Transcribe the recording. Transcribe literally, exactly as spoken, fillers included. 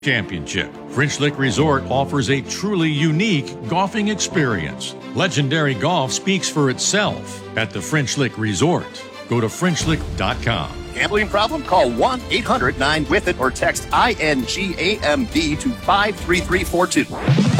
Championship. French Lick Resort offers a truly unique golfing experience. Legendary golf speaks for itself at the French Lick Resort. Go to French Lick dot com. Gambling problem? Call one eight hundred nine with it or text I N G A M B to five three three four two.